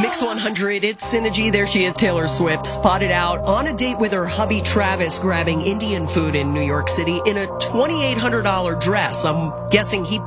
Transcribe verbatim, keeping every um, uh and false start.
Mix one hundred, it's Synergy. There she is, Taylor Swift, spotted out on a date with her hubby Travis, grabbing Indian food in New York City in a twenty-eight hundred dollars dress. I'm guessing he